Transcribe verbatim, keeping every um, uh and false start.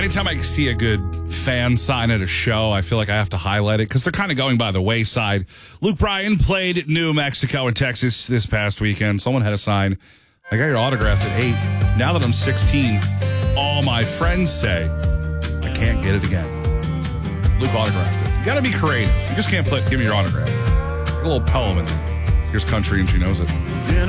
anytime I see a good fan sign at a show, I feel like I have to highlight it because they're kind of going by the wayside. Luke Bryan played New Mexico and Texas this past weekend. Someone had a sign. I got your autograph at eight. Now that I'm sixteen, all my friends say I can't get it again. Luke autographed it. You got to be creative. You just can't put, give me your autograph. A little poem in there. Here's country and she knows it.